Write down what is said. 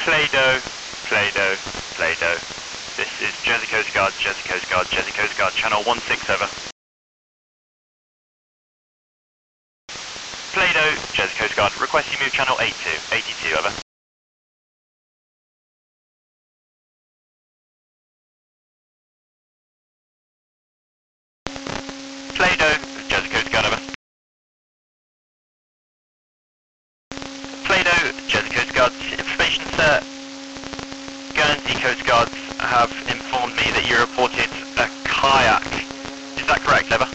Play-Doh, Play-Doh, Play-Doh. This is Jersey Coast Guard, Jersey Coast Guard, Jersey Coast Guard, channel 16 over. Play-Doh, Jersey Coast Guard, request you move channel 82, over. Play-Doh, Jersey Coast Guard, over. Play-Doh, Jersey Coast Guard, information sir. Guernsey Coast Guards have informed me that you reported a kayak. Is that correct, over?